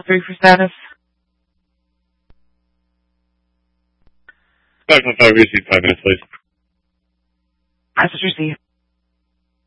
3 for status. 515 received, 5 minutes, please. Message received.